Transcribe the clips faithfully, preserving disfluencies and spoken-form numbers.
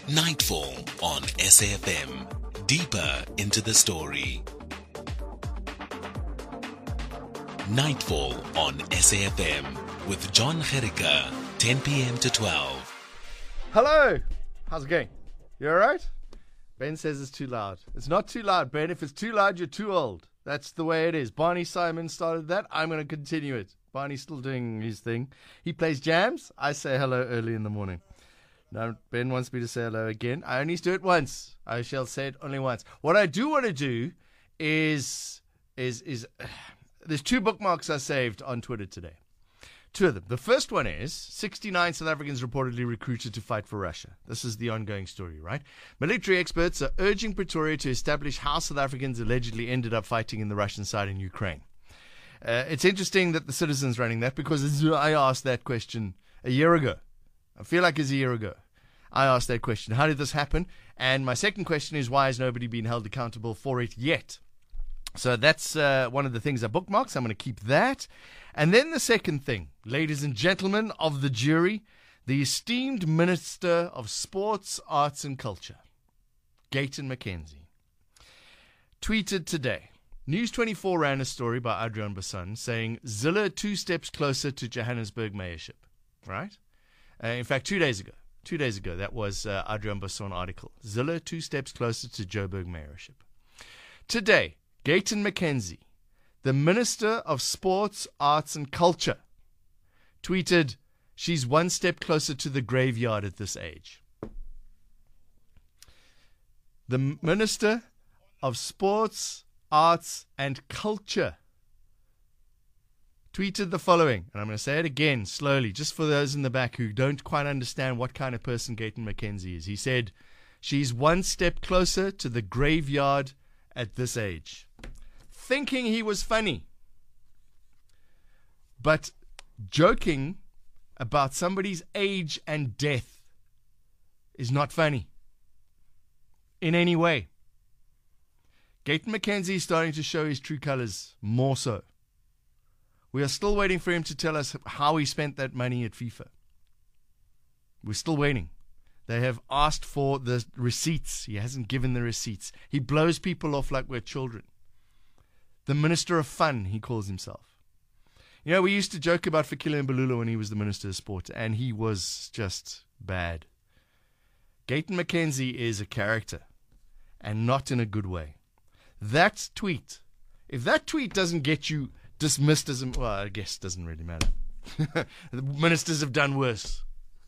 Nightfall on S A F M. Deeper into the story. Nightfall on S A F M with John Gericke, ten p.m. to twelve. Hello. How's it going? You alright? Ben says it's too loud. It's not too loud, Ben. If it's too loud, you're too old. That's the way it is. Barney Simon started that. I'm going to continue it. Barney's still doing his thing. He plays jams. I say hello early in the morning. Now, Ben wants me to say hello again. I only do it once. I shall say it only once. What I do want to do is, is, is, uh, there's two bookmarks I saved on Twitter today. Two of them. The first one is sixty-nine South Africans reportedly recruited to fight for Russia. This is the ongoing story, right? Military experts are urging Pretoria to establish how South Africans allegedly ended up fighting in the Russian side in Ukraine. Uh, it's interesting that the Citizen's running that because I asked that question a year ago. I feel like it's a year ago. I asked that question. How did this happen? And my second question is, why has nobody been held accountable for it yet? So that's uh, one of the things I bookmarked. I'm going to keep that. And then the second thing, ladies and gentlemen of the jury, the esteemed Minister of Sports, Arts and Culture, Gayton McKenzie, tweeted today. News twenty-four ran a story by Adrian Basson saying Zille two steps closer to Johannesburg mayorship. Right? Uh, in fact, two days ago, two days ago, that was uh, Adrian Basson article. Zille two steps closer to Joburg mayorship. Today, Gayton McKenzie, the Minister of Sports, Arts and Culture, tweeted, she's one step closer to the graveyard at this age. The Minister of Sports, Arts and Culture tweeted the following, and I'm going to say it again slowly, just for those in the back who don't quite understand what kind of person Gayton McKenzie is. He said, she's one step closer to the graveyard at this age. Thinking he was funny, but joking about somebody's age and death is not funny in any way. Gayton McKenzie is starting to show his true colors more so. We are still waiting for him to tell us how he spent that money at FIFA. We're still waiting. They have asked for the receipts. He hasn't given the receipts. He blows people off like we're children. The Minister of Fun, he calls himself. You know, we used to joke about Fikile Mbalula when he was the Minister of Sport, and he was just bad. Gayton McKenzie is a character, and not in a good way. That tweet, if that tweet doesn't get you dismissed as a, well, I guess it doesn't really matter. The ministers have done worse.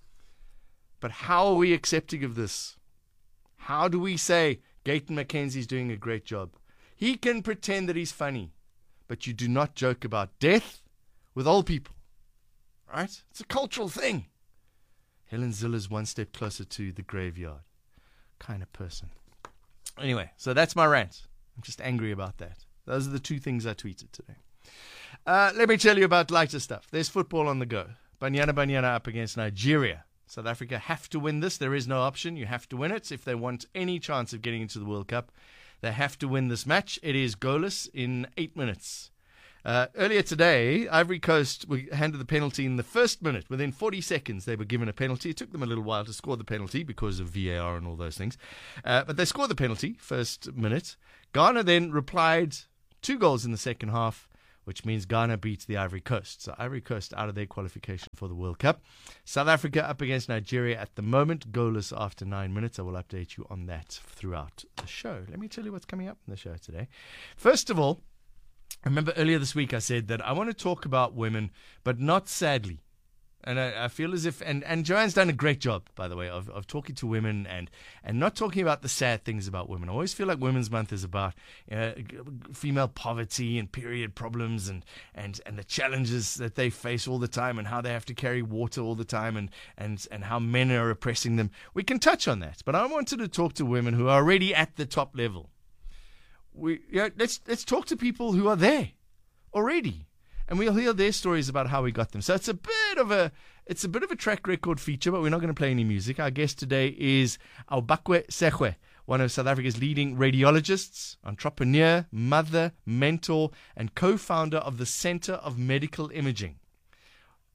But how are we accepting of this? How do we say Gayton McKenzie's doing a great job? He can pretend that he's funny, but you do not joke about death with old people. Right? It's a cultural thing. Helen Zille's one step closer to the graveyard kind of person. Anyway, so that's my rant. I'm just angry about that. Those are the two things I tweeted today. Uh, let me tell you about lighter stuff. There's football on the go. Banyana Banyana up against Nigeria. South Africa have to win this. There is no option. You have to win it if they want any chance of getting into the World Cup. They have to win this match. It is goalless in eight minutes. Uh, earlier today, Ivory Coast were handed the penalty in the first minute. Within forty seconds, they were given a penalty. It took them a little while to score the penalty because of V A R and all those things. Uh, but they scored the penalty, first minute. Ghana then replied two goals in the second half, which means Ghana beats the Ivory Coast. So Ivory Coast out of their qualification for the World Cup. South Africa up against Nigeria at the moment, goalless after nine minutes. I will update you on that throughout the show. Let me tell you what's coming up in the show today. First of all, I remember earlier this week I said that I want to talk about women, but not sadly. And I, I feel as if, and, and Joanne's done a great job, by the way, of, of talking to women and, and not talking about the sad things about women. I always feel like Women's Month is about uh, female poverty and period problems and, and, and the challenges that they face all the time and how they have to carry water all the time and, and, and how men are oppressing them. We can touch on that, but I wanted to talk to women who are already at the top level. We, you know, let's, let's talk to people who are there already. And we'll hear their stories about how we got them. So it's a bit of a it's a bit of a track record feature, but we're not going to play any music. Our guest today is Aubakwe Segwe, one of South Africa's leading radiologists, entrepreneur, mother, mentor, and co-founder of the Center of Medical Imaging.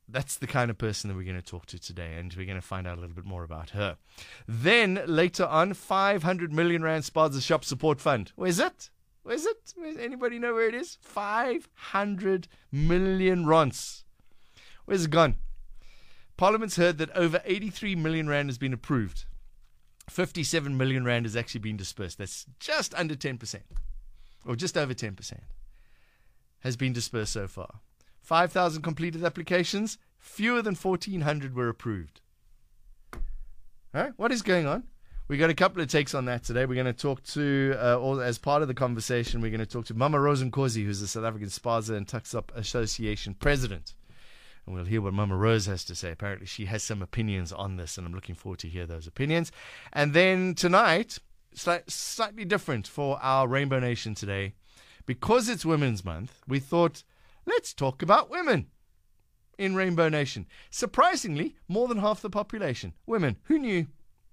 that's the kind of person that we're going to talk to today, and we're going to find out a little bit more about her. Then later on, five hundred million rand Spaza Shop Support Fund. Where's it? Where's it? Where's, anybody know where it is? five hundred million rands. Where's it gone? Parliament's heard that over eighty-three million rand has been approved. fifty-seven million rand has actually been dispersed. That's just under ten percent, or just over ten percent, has been dispersed so far. five thousand completed applications, fewer than fourteen hundred were approved. All right, what is going on? We got a couple of takes on that today. We're going to talk to, uh, or as part of the conversation, we're going to talk to Mama Rosenkosi, who's the South African Spaza and Tuck-Up Association president. And we'll hear what Mama Rose has to say. Apparently she has some opinions on this, and I'm looking forward to hear those opinions. And then tonight, sli- slightly different for our Rainbow Nation today. Because it's Women's Month, we thought, let's talk about women in Rainbow Nation. Surprisingly, more than half the population, women. Who knew?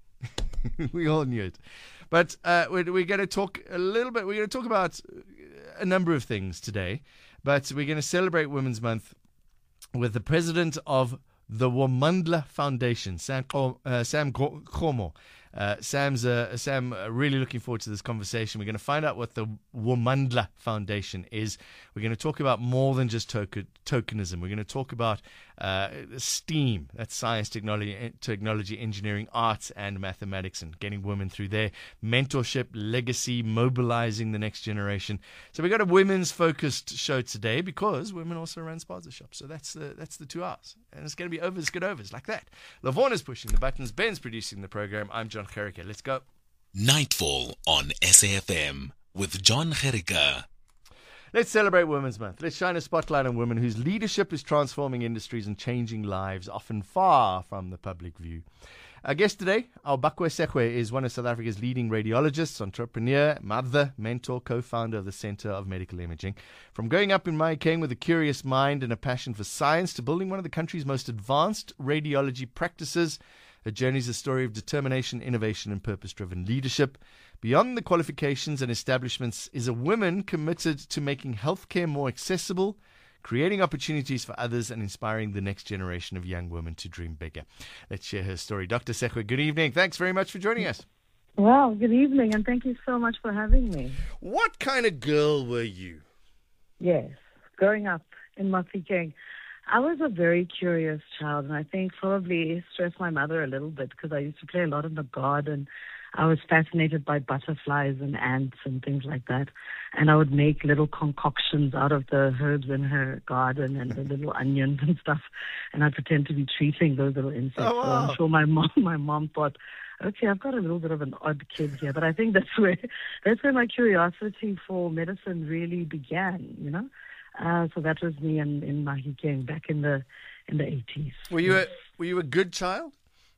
We all knew it. But uh, we're, we're going to talk a little bit, we're going to talk about a number of things today. But we're going to celebrate Women's Month with the president of the Womandla Foundation, Sam, uh, Sam Khomo. Uh, Sam's uh, Sam, uh, really looking forward to this conversation. We're going to find out what the Womandla Foundation is. We're going to talk about more than just token, tokenism. We're going to talk about uh, STEAM, that's science, technology, technology, engineering, arts, and mathematics, and getting women through their mentorship, legacy, mobilizing the next generation. So we've got a women's focused show today because women also run Spaza shops. So that's the that's the two hours, and it's going to be overs, good overs like that. Lavon is pushing the buttons. Ben's producing the program. I'm John Gericke. Let's go. Nightfall on S A F M with John Gericke. Let's celebrate Women's Month. Let's shine a spotlight on women whose leadership is transforming industries and changing lives, often far from the public view. Our guest today, Aubakwe Segwe, is one of South Africa's leading radiologists, entrepreneur, mother, mentor, co-founder of the Centre of Medical Imaging. From growing up in Mahikeng with a curious mind and a passion for science to building one of the country's most advanced radiology practices, her journey is a story of determination, innovation, and purpose-driven leadership. Beyond the qualifications and establishments is a woman committed to making healthcare more accessible, creating opportunities for others, and inspiring the next generation of young women to dream bigger. Let's share her story. Doctor Segwe, good evening. Thanks very much for joining us. Well, good evening, and thank you so much for having me. What kind of girl were you? Yes, growing up in Mahikeng, I was a very curious child, and I think probably stressed my mother a little bit because I used to play a lot in the garden. I was fascinated by butterflies and ants and things like that. And I would make little concoctions out of the herbs in her garden and the little onions and stuff. And I'd pretend to be treating those little insects. Oh, wow. So I'm sure my mom, my mom thought, okay, I've got a little bit of an odd kid here. But I think that's where, that's where my curiosity for medicine really began, you know. Uh, so that was me in, in Mahikeng back in the in the eighties. Were you a, were you a good child?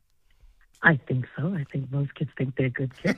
I think so. I think most kids think they're good kids.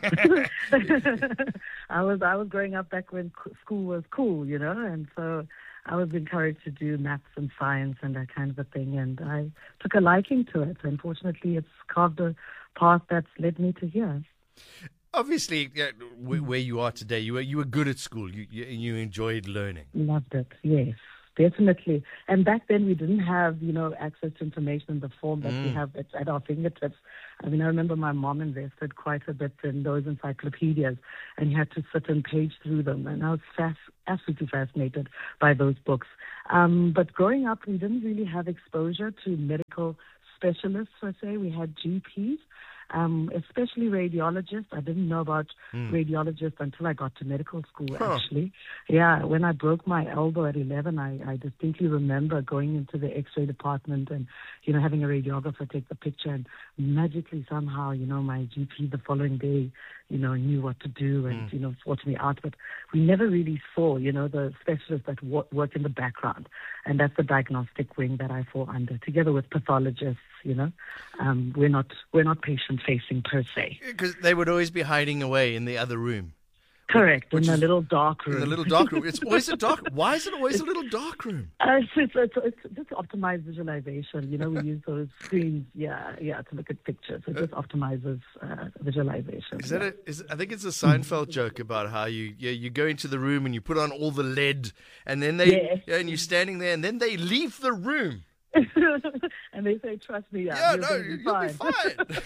I was I was growing up back when school was cool, you know, and so I was encouraged to do maths and science and that kind of a thing, and I took a liking to it. Unfortunately, it's carved a path that's led me to here. Obviously, yeah, where you are today, you were you were good at school. You you, you enjoyed learning. Loved it. Yes. Definitely. And back then we didn't have, you know, access to information in the form that mm. we have at, at our fingertips. I mean, I remember my mom invested quite a bit in those encyclopedias, and you had to sit and page through them. And I was fast, absolutely fascinated by those books. Um, but growing up, we didn't really have exposure to medical specialists, per se. We had G Ps. Um, especially radiologists. I didn't know about mm. radiologists until I got to medical school, huh. actually. Yeah, when I broke my elbow at eleven, I, I distinctly remember going into the x-ray department and, you know, having a radiographer take the picture, and magically somehow, you know, my G P the following day, you know, knew what to do and, mm. you know, sorted me out. But we never really saw, you know, the specialists that w- work in the background. And that's the diagnostic wing that I fall under, together with pathologists, you know. Um, we're not we're not patient-facing per se. Because they would always be hiding away in the other room. Correct, Which in the is, little dark room. In the little dark room. It's always a dark. Why is it always a little dark room? Uh, it's, it's, it's, it's just optimized visualization. You know, we use those screens, yeah, yeah, to look at pictures. It just optimizes uh, visualization. Is that yeah. a, is, I think it's a Seinfeld joke about how you yeah, you go into the room and you put on all the lead, and then they Yes. yeah, and you're standing there, and then they leave the room. And they say, trust me, yeah, Yeah, you're no, gonna be you'll fine. be fine.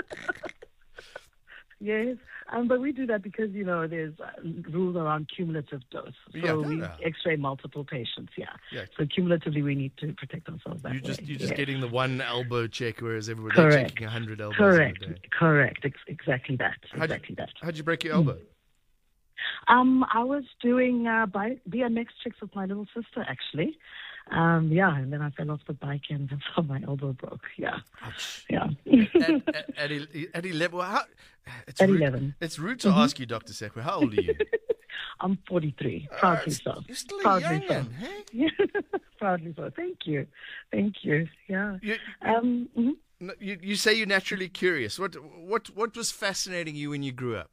Yes, um, but we do that because, you know, there's uh, rules around cumulative dose. So Yeah, no, we no. x-ray multiple patients, yeah. Yeah. So cumulatively we need to protect ourselves that You just, way. you're just yes. getting the one elbow check, whereas everybody they're Correct. checking one hundred elbows Correct, in a day. correct, ex- exactly that, How'd you- exactly that. How'd you break your elbow? Um, I was doing uh, bi- B M X tricks with my little sister, actually. Um, yeah, and then I fell off the bike and that's how my elbow broke. Yeah, Ouch. yeah. at, at, at, el- at eleven, well, how, it's At rude, eleven. It's rude to ask you, Doctor Sekwe, how old are you? I'm forty-three, proudly Uh, so. You're still a Proudly young so. man, hey? Yeah, proudly so. Thank you, thank you. Yeah. You, Um, mhm. no, you, you say you're naturally curious. What, what, what was fascinating you when you grew up?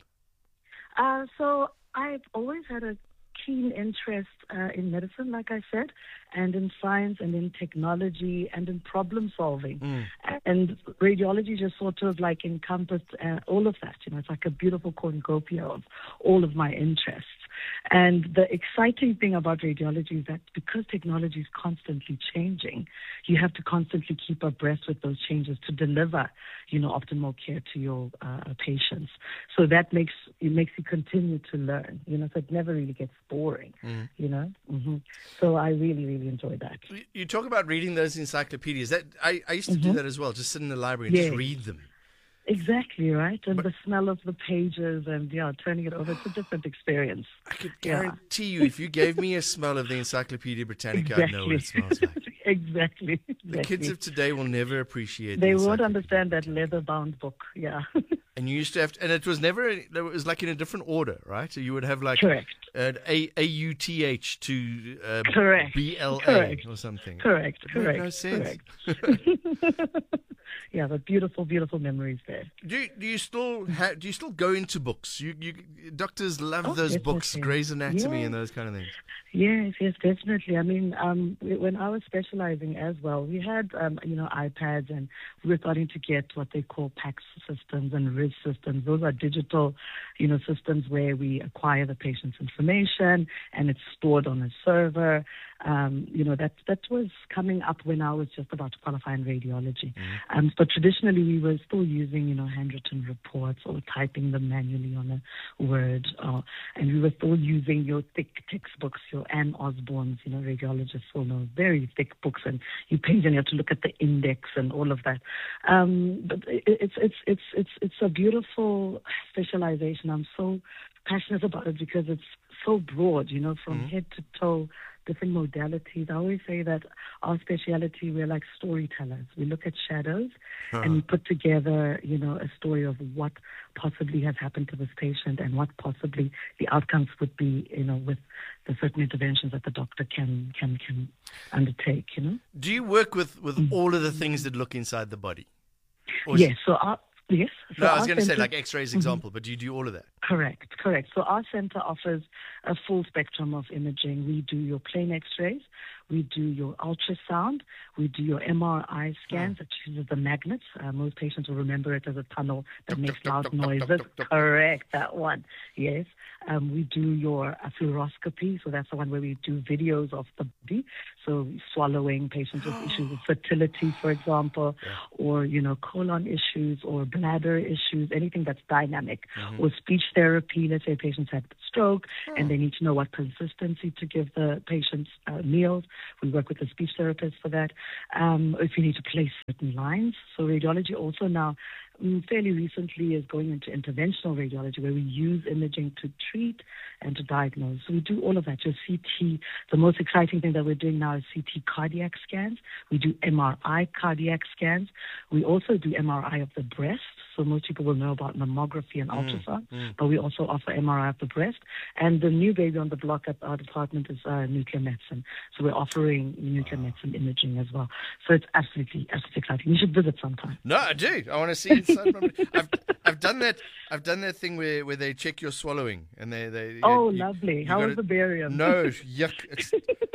Uh, so I've always had a keen interest uh, in medicine, like I said, and in science and in technology and in problem solving. Mm. And radiology just sort of like encompassed uh, all of that. You know, it's like a beautiful cornucopia of all of my interests. And the exciting thing about radiology is that because technology is constantly changing, you have to constantly keep abreast with those changes to deliver, you know, optimal care to your uh, patients. So that makes it makes you continue to learn, you know, so it never really gets boring, Mm. you know. hmm So I really, really enjoy that. You- You talk about reading those encyclopedias. That I, I used to do Mhm. that as well. Just sit in the library and Yes. just read them. Exactly, right? And But- the smell of the pages and, yeah, turning it over, it's a different experience. I could Yeah. guarantee you, if you gave me a smell of the Encyclopedia Britannica, I'd know what it smells like. exactly. The kids exactly. of today will never appreciate. They the won't encyclopedia. understand that leather-bound book, yeah. And you used to have, to, and it was never, it was like in a different order, right? So you would have like Correct. an A A U T H to uh, Correct. B L A Correct. or something. Correct, It made correct. no sense. Correct. Yeah, but beautiful, beautiful memories there. Do you, do you still ha- do you still go into books? You, you doctors love Oh, those books, definitely. Grey's Anatomy Yeah. and those kind of things. Yes, yes, definitely. I mean, um, when I was specializing as well, we had, um, you know, iPads, and we were starting to get what they call PACS systems and R I S systems. Those are digital, you know, systems where we acquire the patient's information and it's stored on a server. Um, you know, that that was coming up when I was just about to qualify in radiology. Mm-hmm. Um, but traditionally, we were still using, you know, handwritten reports or typing them manually on a Word, uh, and we were still using your thick textbooks, your Anne Osborne's, you know, radiologists will know, very thick books, and you page and you have to look at the index and all of that. Um, but it, it's it's it's it's it's a beautiful specialization. I'm so passionate about it because it's so broad, you know, from Mhm. head to toe, different modalities. I always say that our speciality, we're like storytellers. We look at shadows Uh-huh. and we put together, you know, a story of what possibly has happened to this patient and what possibly the outcomes would be, you know, with the certain interventions that the doctor can can can undertake, you know. Do you work with, with Mm. all of the things that look inside the body? Or is- Yes, so our yes. So No, I was our going to say center- like X-rays example, but do you do all of that? Correct, correct. So our center offers a full spectrum of imaging. We do your plain X-rays, we do your ultrasound, we do your M R I scans that uses the magnets. Uh, most patients will remember it as a tunnel that makes loud noises. Correct, that one. Yes. Um, we do your uh, fluoroscopy, so that's the one where we do videos of the body. So swallowing, patients with issues with fertility, for example, or, you know, colon issues or bladder issues, anything that's dynamic, or speech therapy. Let's say patients had stroke and they need to know what consistency to give the patients uh, meals. We work with a speech therapist for that. Um, if you need to place certain lines. So radiology also now mm, fairly recently is going into interventional radiology where we use imaging to treat and to diagnose. So we do all of that. Your C T, the most exciting thing that we're doing now is C T cardiac scans. We do M R I cardiac scans. We also do M R I of the breast. So most people will know about mammography and ultrasound, mm. but we also offer M R I of the breast. And the new baby on the block at our department is uh, nuclear medicine. So we're offering nuclear medicine imaging as well. So it's absolutely, absolutely exciting. You should visit sometime. No, I do. I want to see inside my I've I've done that. I've done that thing where, where they check your swallowing and they they. Oh, you- lovely. you How gotta- was the barium? No, yuck. It's,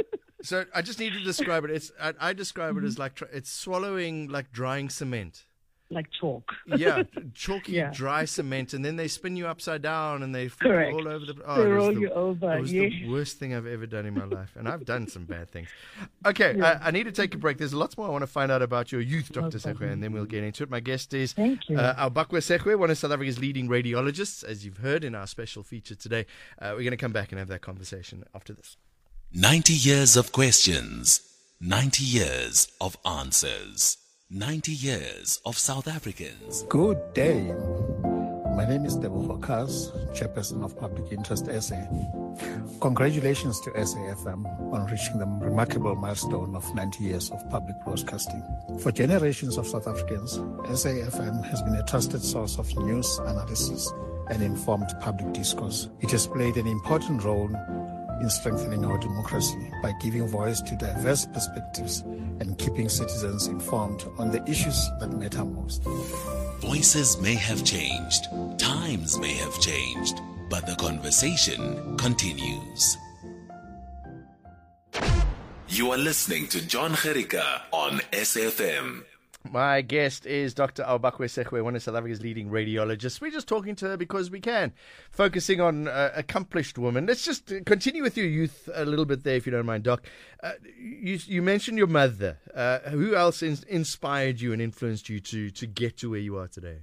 so I just need to describe it. It's I, I describe it as like tr- it's swallowing like drying cement. like chalk. Yeah, chalky, Yeah. dry cement, and then they spin you upside down and they flip Correct. you all over the. Oh, They it was roll the, you over, It was yes. the worst thing I've ever done in my life, and I've done some bad things. Okay, Yeah. I, I need to take a break. There's lots more I want to find out about your youth, Doctor No Sekwe, problem. and then we'll get into it. My guest is Thank you. uh, Aubakwe Sekwe, one of South Africa's leading radiologists, as you've heard in our special feature today. Uh, we're going to come back and have that conversation after this. ninety years of questions, ninety years of answers, ninety years of South Africans. Good day. My name is Tebogo Kaz, Chairperson of Public Interest S A. Congratulations to S A F M on reaching the remarkable milestone of ninety years of public broadcasting. For generations of South Africans, S A F M has been a trusted source of news, analysis, and informed public discourse. It has played an important role in strengthening our democracy by giving voice to diverse perspectives and keeping citizens informed on the issues that matter most. Voices may have changed, times may have changed, but the conversation continues. You are listening to John Gericka on S F M. My guest is Doctor Aubakwe Sekwe, one of South Africa's leading radiologists. We're just talking to her because we can, focusing on uh, accomplished women. Let's just continue with your youth a little bit there, if you don't mind, Doc. Uh, you, you mentioned your mother. Uh, who else in, inspired you and influenced you to, to get to where you are today?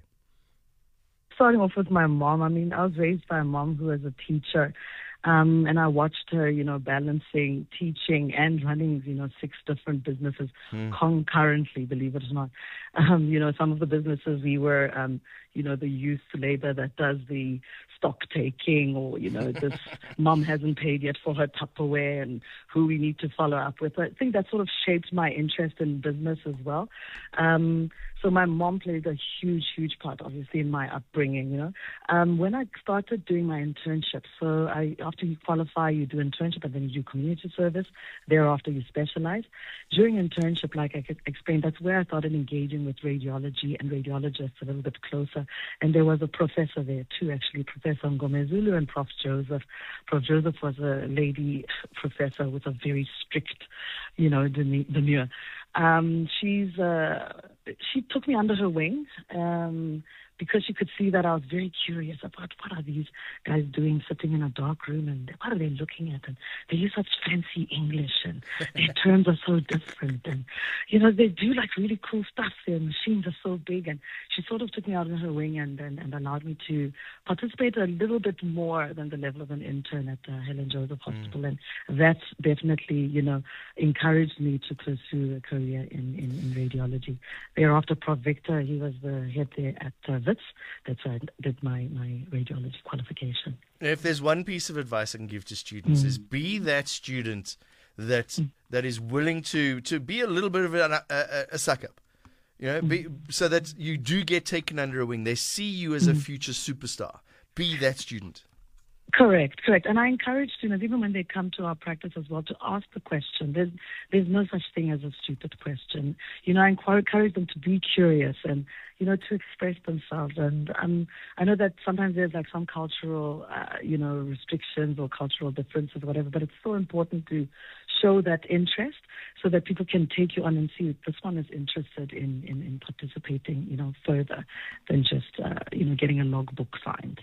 Starting off with my mom, I mean, I was raised by a mom who was a teacher. Um, and I watched her, you know, balancing teaching and running, you know, six different businesses mm. concurrently, believe it or not. Um, you know, some of the businesses we were, um, you know, the youth labor that does the stock taking, or, you know, this mom hasn't paid yet for her Tupperware and who we need to follow up with. I think that sort of shaped my interest in business as well. Um, so my mom played a huge, huge part, obviously, in my upbringing, you know. Um, when I started doing my internship, so I, after you qualify, you do internship and then you do community service. Thereafter, you specialize. During internship, like I could explain, that's where I started engaging with radiology and radiologists a little bit closer. And there was a professor there too, actually, Professor Ngomezulu and Prof Joseph. Prof Joseph was a lady professor with a very strict, you know, demure. Um, she's uh, she took me under her wing um, because she could see that I was very curious about what are these guys doing, sitting in a dark room, and what are they looking at? And they use such fancy English, and their terms are so different, and you know they do like really cool stuff. Their machines are so big, and she sort of took me out in her wing and and, and allowed me to participate a little bit more than the level of an intern at uh, Helen Joseph Hospital, mm. and that's definitely you know encouraged me to pursue a career in, in, in radiology. Thereafter, Prof Victor, he was the head there at uh, Wits. That's where I did my, my radiology qualification. If there's one piece of advice I can give to students, mm. is be that student that mm. that is willing to, to be a little bit of a, a, a suck up, you know, mm. be, so that you do get taken under a wing. They see you as mm. a future superstar. Be that student. Correct, correct. And I encourage students, even when they come to our practice as well, to ask the question. There's there's no such thing as a stupid question. You know, I encourage them to be curious and, you know, to express themselves. And um, I know that sometimes there's like some cultural, uh, you know, restrictions or cultural differences or whatever, but it's so important to show that interest so that people can take you on and see this one is interested in, in, in participating, you know, further than just, uh, you know, getting a logbook signed.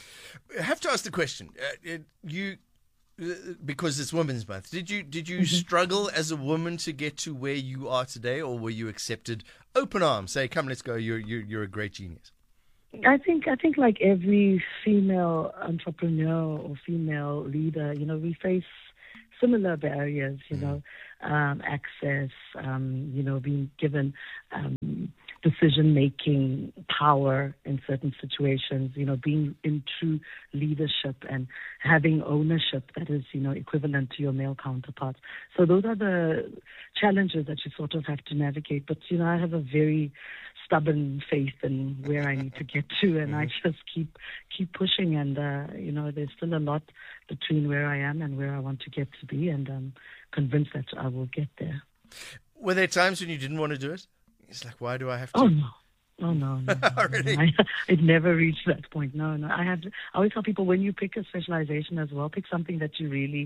I have to ask the question. Uh, you, uh, because it's Women's Month. Did you did you mm-hmm. struggle as a woman to get to where you are today, or were you accepted open arms? Say, come, let's go. You're you're, you're a great genius. I think I think like every female entrepreneur or female leader, you know, we face similar barriers. You mm. know, um, access. Um, you know, being given. Um, decision-making power in certain situations, you know, being in true leadership and having ownership that is, you know, equivalent to your male counterparts. So those are the challenges that you sort of have to navigate. But, you know, I have a very stubborn faith in where I need to get to, and mm-hmm. I just keep keep pushing. And, uh, you know, there's still a lot between where I am and where I want to get to be, and I'm convinced that I will get there. Were there times when you didn't want to do it? It's like, why do I have to? Oh, no. Oh, no, no. no, really? no. I, it never reached that point. No, no. I have. I always tell people when you pick a specialization as well, pick something that you really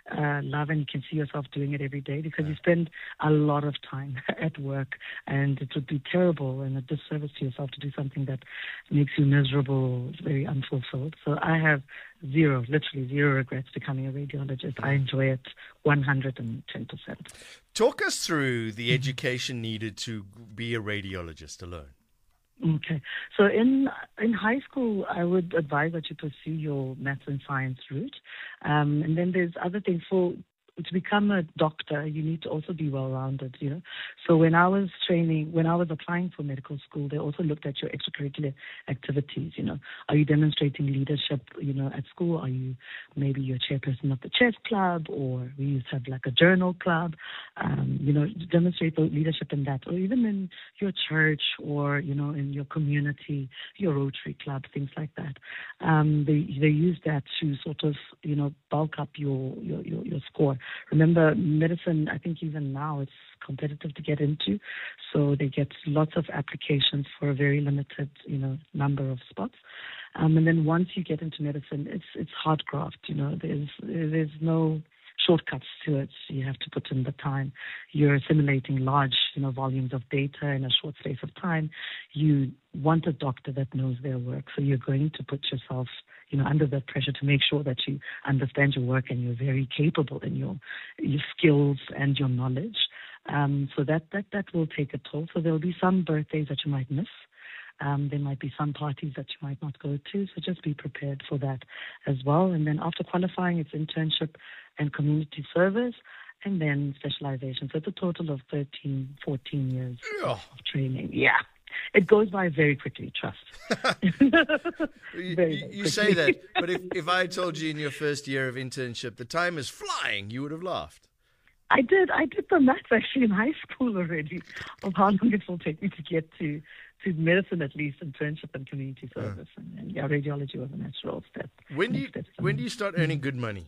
uh, love and you can see yourself doing it every day, because you spend a lot of time at work, and it would be terrible and a disservice to yourself to do something that makes you miserable, very unfulfilled. So I have zero, literally zero regrets becoming a radiologist. I enjoy it one hundred ten percent. Talk us through the education needed to be a radiologist alone. Okay. So in in high school, I would advise that you pursue your maths and science route. Um, and then there's other things. For to become a doctor, you need to also be well-rounded, you know. So when I was training, when I was applying for medical school, they also looked at your extracurricular activities, you know. Are you demonstrating leadership, you know, at school? Are you maybe you're chairperson of the chess club, or we used to have like a journal club, um, you know, demonstrate the leadership in that, or even in your church, or, you know, in your community, your Rotary club, things like that. Um, they, they use that to sort of, you know, bulk up your, your, your, your score. Remember, medicine, I think even now it's competitive to get into, so they get lots of applications for a very limited, you know, number of spots. Um, and then once you get into medicine, it's it's hard graft. You know, there's there's no shortcuts to it. You have to put in the time. You're assimilating large, you know, volumes of data in a short space of time. You want a doctor that knows their work, so you're going to put yourself, you know, under that pressure to make sure that you understand your work and you're very capable in your your skills and your knowledge. Um, so that, that, that will take a toll. So there will be some birthdays that you might miss. Um, there might be some parties that you might not go to. So just be prepared for that as well. And then after qualifying, it's internship and community service, and then specialization. So it's a total of thirteen, fourteen years Oh. of training. Yeah. It goes by very quickly, trust. You, Very, very you, you quickly. say that, but if, if I told you in your first year of internship the time is flying, you would have laughed. I did. I did the maths actually in high school already of how long it will take me to get to, to medicine, at least internship and community service. Uh. And, and yeah, radiology was a natural step. When do you, when do you start earning good money?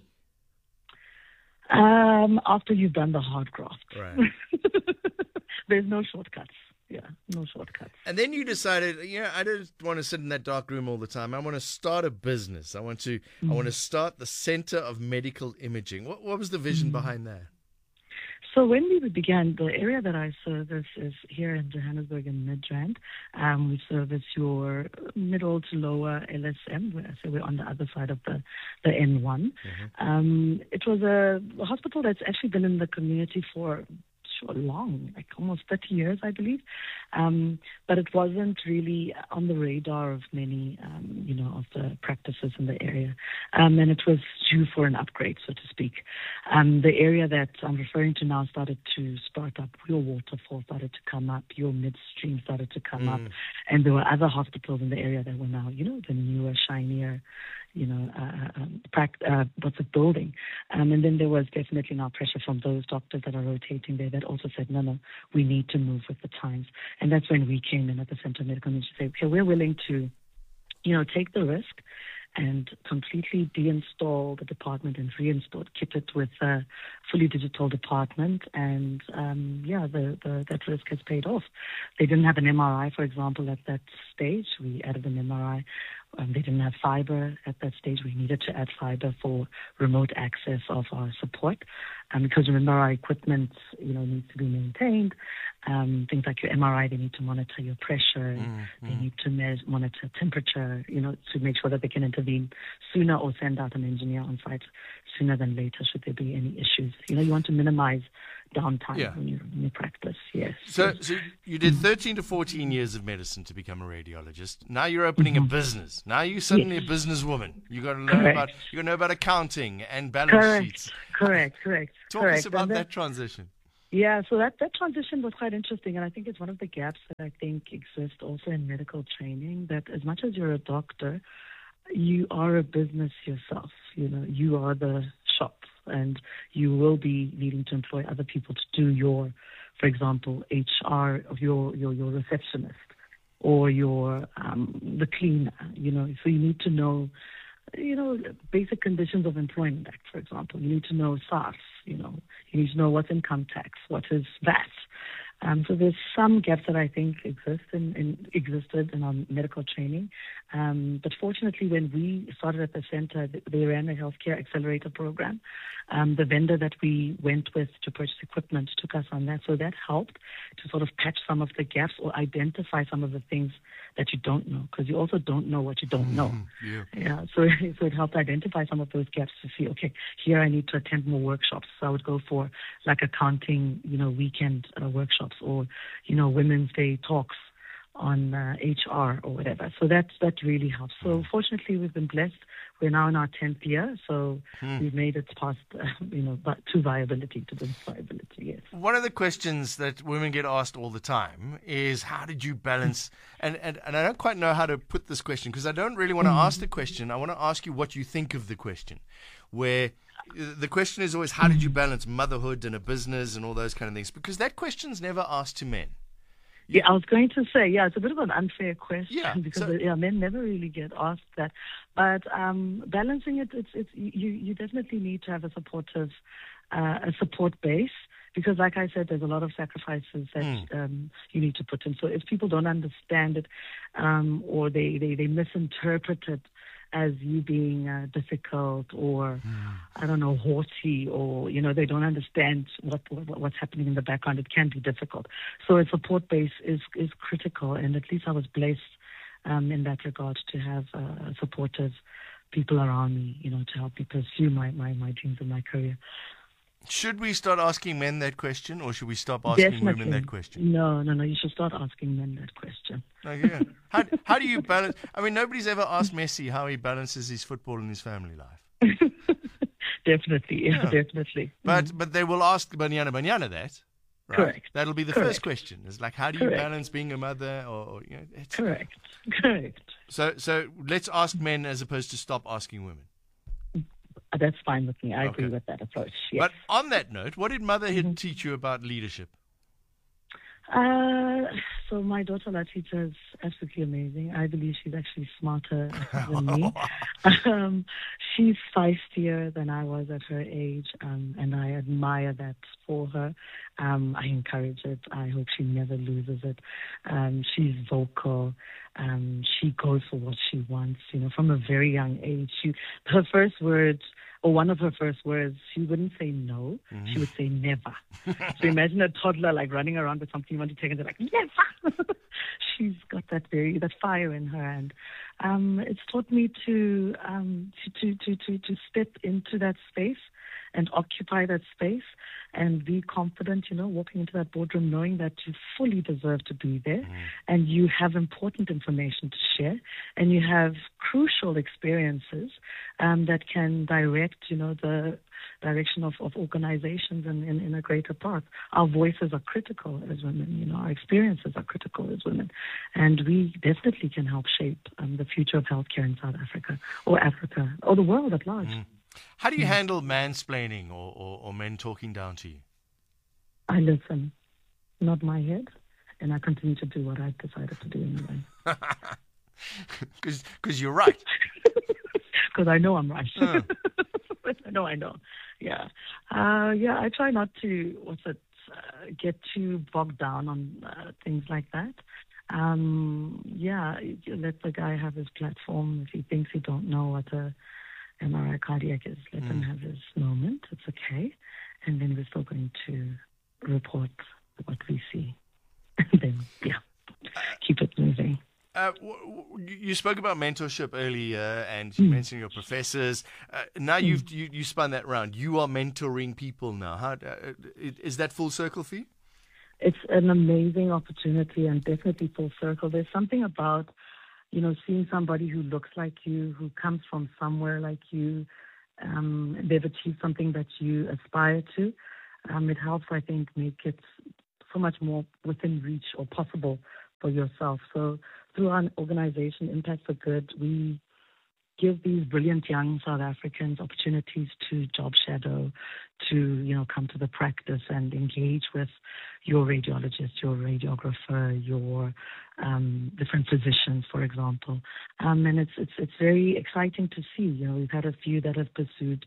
Um, after you've done the hard graft. Right. There's no shortcuts. Yeah, no shortcuts. And then you decided, you know, I don't want to sit in that dark room all the time. I want to start a business. I want to, mm. I want to start the Center of Medical Imaging. What, what was the vision mm. behind that? So when we began, the area that I service is here in Johannesburg in Midrand. Um, we service your middle to lower L S M, so we're on the other side of the, the N one. Mm-hmm. Um, it was a, a hospital that's actually been in the community for sure long, like almost thirty years, I believe. Um, but it wasn't really on the radar of many, um, you know, of the practices in the area. Um, and it was due for an upgrade, so to speak. Um, the area that I'm referring to now started to sprout up. Your waterfall started to come up. Your midstream started to come mm. up. And there were other hospitals in the area that were now, you know, the newer, shinier, you know, uh, um, uh, what's it, building. Um, and then there was definitely now pressure from those doctors that are rotating there that also said, no, no, we need to move with the times. And that's when we came in at the Center of Medical Imaging to say, okay, we're willing to, you know, take the risk and completely deinstall the department and reinstall, kit it with a fully digital department. And, um, yeah, the, the, that risk has paid off. They didn't have an M R I, for example, at that stage. We added an M R I. Um, they didn't have fiber at that stage. We needed to add fiber for remote access of our support. Um, because remember, our equipment, you know, needs to be maintained. Um, things like your M R I, they need to monitor your pressure. Mm, they mm. need to me- monitor temperature, you know, to make sure that they can intervene sooner or send out an engineer on site sooner than later should there be any issues. You know, you want to minimize downtime yeah. when, you, when you practice, yes. So, so you did thirteen to fourteen years of medicine to become a radiologist. Now you're opening mm-hmm. a business. Now you're suddenly yes. a businesswoman. You got to know correct. about you got to know about accounting and balance correct. sheets. Correct, correct. Talk correct. us about that, that transition. Yeah, so that, that transition was quite interesting, and I think it's one of the gaps that I think exist also in medical training, that as much as you're a doctor, you are a business yourself. You know, you are the shop, and you will be needing to employ other people to do your, for example, H R of your, your, your receptionist or your um, the cleaner, you know. So you need to know, you know, basic conditions of employment act, for example. You need to know S A R S, you know. You need to know what's income tax, what is V A T. Um, so there's some gaps that I think exist in, in existed in our medical training. Um, but fortunately, when we started at the center, they ran a healthcare accelerator program. Um, the vendor that we went with to purchase equipment took us on that. So that helped to sort of patch some of the gaps or identify some of the things that you don't know, because you also don't know what you don't know. Yeah. Yeah. So, so it helped identify some of those gaps to see, okay, here I need to attend more workshops. So I would go for like accounting, you know, weekend uh, workshops, or, you know, Women's Day talks on uh, H R or whatever. So that that really helps. So fortunately, we've been blessed. We're now in our tenth year, so Hmm. we've made it past, uh, you know, but to viability, to business viability. Yes. One of the questions that women get asked all the time is, how did you balance? And, and, and I don't quite know how to put this question, because I don't really want to ask the question. I want to ask you what you think of the question, where the question is always, how did you balance motherhood and a business and all those kind of things? Because that question's never asked to men. Yeah, I was going to say, yeah, it's a bit of an unfair question Yeah, because so- yeah, men never really get asked that. But um, balancing it, it's it's you you definitely need to have a supportive, uh, a support base, because, like I said, there's a lot of sacrifices that Mm. um, you need to put in. So if people don't understand it, um, or they, they they misinterpret it as you being uh, difficult or, I don't know, haughty, or, you know, they don't understand what, what what's happening in the background, it can be difficult. So a support base is, is critical, and at least I was blessed um, in that regard to have uh, supportive people around me, you know, to help me pursue my, my, my dreams and my career. Should we start asking men that question, or should we stop asking Definitely. women that question? No, no, no, you should start asking men that question. Oh, yeah. How, how do you balance? I mean, nobody's ever asked Messi how he balances his football and his family life. Definitely, yeah, Yeah. definitely. But but they will ask Banyana Banyana that. Right? Correct. That'll be the Correct. first question. It's like, how do you Correct. balance being a mother? Or, or you know, it's, Correct, correct. so so let's ask men as opposed to stop asking women. Uh, That's fine with me. I agree Okay. with that approach. Yes. But on that note, what did motherhood Mm-hmm. teach you about leadership? Uh, so my daughter Latita is absolutely amazing. I believe she's actually smarter than me. Um, she's feistier than I was at her age, um, and I admire that for her. Um, I encourage it. I hope she never loses it. Um, she's vocal. Um, she goes for what she wants. You know, from a very young age, she her first words, or one of her first words, she wouldn't say no. She would say never. So imagine a toddler like running around with something you want to take, and they're like, never. She's got that very that fire in her, and um, it's taught me to, um, to to to to step into that space and occupy that space and be confident, you know, walking into that boardroom knowing that you fully deserve to be there and you have important information to share and you have crucial experiences um, that can direct, you know, the direction of, of organizations in, in, in a greater path. Our voices are critical as women, you know, our experiences are critical as women, and we definitely can help shape um, the future of healthcare in South Africa or Africa or the world at large. How do you handle mansplaining or, or, or men talking down to you? I listen, nod my head, and I continue to do what I decided to do anyway. Because you're right. Because I know I'm right. Uh. I know, I know. Yeah. Uh, yeah, I try not to, what's it, uh, get too bogged down on uh, things like that. Um, yeah, you let the guy have his platform. If he thinks he don't know what a M R I cardiac is, let him have his moment. It's okay. And then we're still going to report what we see. And then, yeah, keep it moving. Uh, w- w- you spoke about mentorship earlier, and you mentioned your professors. Uh, now you've you, you spun that round. You are mentoring people now. How uh, is that full circle for you? It's an amazing opportunity and definitely full circle. There's something about, you know, seeing somebody who looks like you, who comes from somewhere like you, um, they've achieved something that you aspire to. Um, it helps, I think, make it so much more within reach or possible for yourself. So through our organization, Impact for Good, we give these brilliant young South Africans opportunities to job shadow, to, you know, come to the practice and engage with your radiologist, your radiographer, your um, different physicians, for example. Um, and it's, it's, it's very exciting to see. You know, we've had a few that have pursued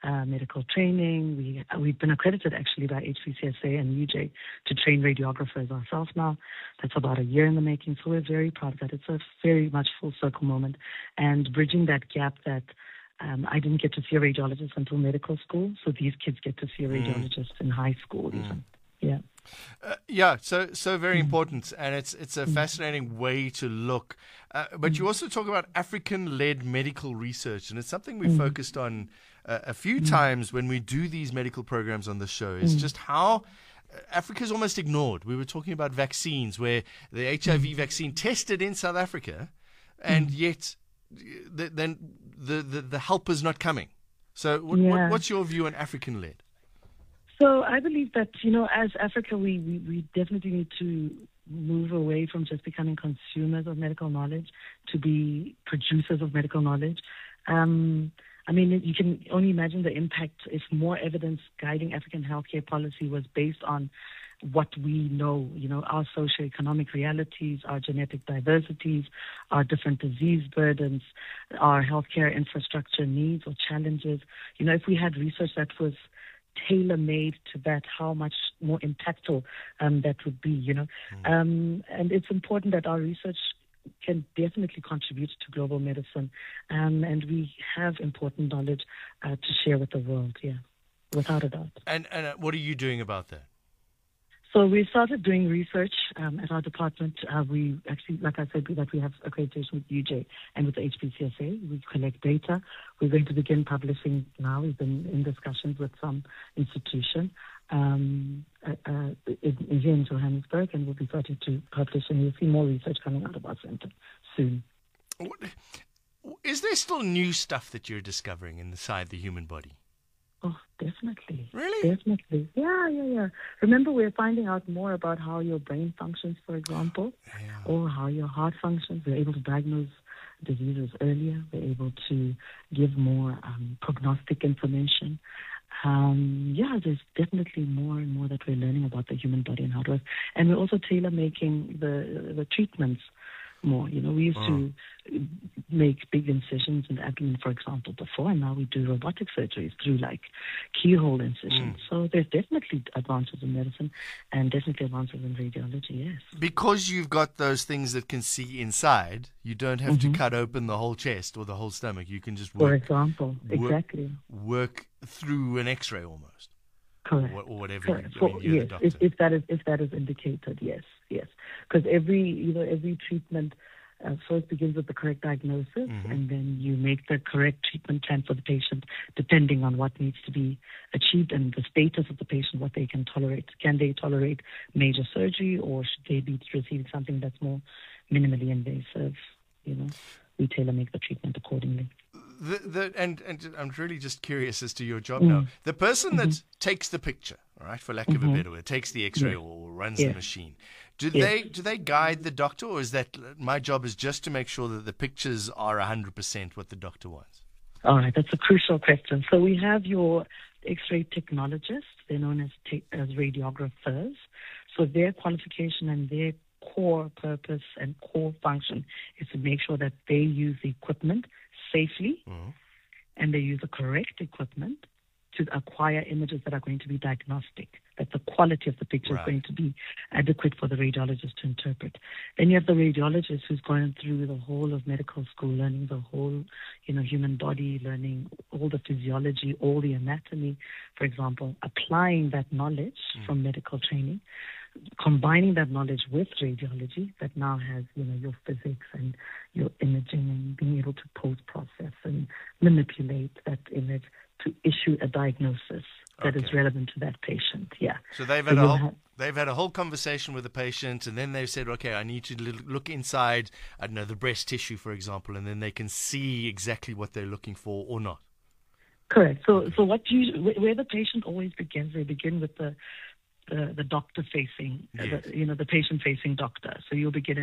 uh, medical training. We, we've been accredited actually by H P C S A and U J to train radiographers ourselves now. That's about a year in the making, so we're very proud of that. It's a very much full circle moment, and bridging that gap that um, I didn't get to see a radiologist until medical school, so these kids get to see a radiologist mm. in high school mm. even. Yeah. Uh, yeah, so so very mm. important, and it's it's a mm. fascinating way to look. Uh, but mm. you also talk about African-led medical research, and it's something we mm. focused on uh, a few mm. times when we do these medical programs on the show. Is mm. just how Africa is almost ignored. We were talking about vaccines, where the H I V mm. vaccine tested in South Africa, and mm. yet the, then the, the the help is not coming. So, what, yeah. what, what's your view on African-led? So I believe that, you know, as Africa, we, we, we definitely need to move away from just becoming consumers of medical knowledge to be producers of medical knowledge. Um, I mean, you can only imagine the impact if more evidence guiding African healthcare policy was based on what we know, you know, our socioeconomic realities, our genetic diversities, our different disease burdens, our healthcare infrastructure needs or challenges. You know, if we had research that was tailor-made to that, how much more impactful um, that would be, you know. Mm. Um, and it's important that our research can definitely contribute to global medicine, um, and we have important knowledge uh, to share with the world, yeah, without a doubt. And, and uh, what are you doing about that? So we started doing research um, at our department. Uh, we actually, like I said, that we have accreditation with U J and with the H P C S A. We collect data. We're going to begin publishing now. We've been in discussions with some institution um, uh, uh, in, here in Johannesburg, and we'll be starting to publish, and you'll see more research coming out of our center soon. Is there still new stuff that you're discovering inside the human body? Oh, definitely. Really? Definitely. Yeah, yeah, yeah. Remember, we're finding out more about how your brain functions, for example, yeah. or how your heart functions. We're able to diagnose diseases earlier. We're able to give more um, prognostic information. Um, yeah, there's definitely more and more that we're learning about the human body and how it works. And we're also tailor-making the, the treatments more. You know, we used oh. to make big incisions in the abdomen, for example, before, and now we do robotic surgeries through like keyhole incisions. Mm. So there's definitely advances in medicine and definitely advances in radiology, yes. Because you've got those things that can see inside, you don't have mm-hmm. to cut open the whole chest or the whole stomach. You can just work, for example, work, exactly. work through an X-ray almost. Correct. Or, or whatever. Correct. You, For, I mean, you're yes, the doctor. if, if that is if that is indicated, yes, yes. Because every you know every treatment uh, first begins with the correct diagnosis, mm-hmm. and then you make the correct treatment plan for the patient, depending on what needs to be achieved and the status of the patient, what they can tolerate. Can they tolerate major surgery, or should they be receiving something that's more minimally invasive? You know, we tailor make the treatment accordingly. The, the, and, and I'm really just curious as to your job mm. now. The person mm-hmm. that takes the picture, all right, for lack of mm-hmm. a better word, takes the X-ray yeah. or runs yeah. the machine, do yeah. they do they guide the doctor, or is that my job is just to make sure that the pictures are one hundred percent what the doctor wants? All right, that's a crucial question. So we have your X-ray technologists. They're known as, te- as radiographers. So their qualification and their core purpose and core function is to make sure that they use the equipment safely, mm-hmm. and they use the correct equipment to acquire images that are going to be diagnostic, that the quality of the picture right. is going to be adequate for the radiologist to interpret. Then you have the radiologist who's going through the whole of medical school, learning the whole, you know, human body, learning all the physiology, all the anatomy, for example, applying that knowledge mm. from medical training, combining that knowledge with radiology that now has, you know, your physics and your imaging and being able to post-process and manipulate that image to issue a diagnosis that okay. is relevant to that patient. Yeah. So they've had so a whole, have, they've had a whole conversation with the patient, and then they've said, okay, I need to look inside, I don't know, the breast tissue, for example, and then they can see exactly what they're looking for or not. Correct. So, so what you, where the patient always begins, they begin with the the, the doctor-facing, yes. uh, the, you know, the patient-facing doctor. So you'll begin